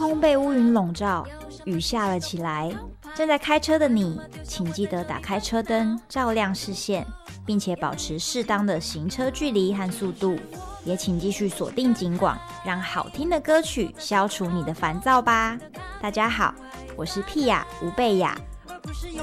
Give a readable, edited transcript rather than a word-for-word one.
空被乌云笼罩，雨下了起来。正在开车的你，请记得打开车灯，照亮视线，并且保持适当的行车距离和速度。也请继续锁定警广，让好听的歌曲消除你的烦躁吧。大家好，我是屁雅吴贝雅。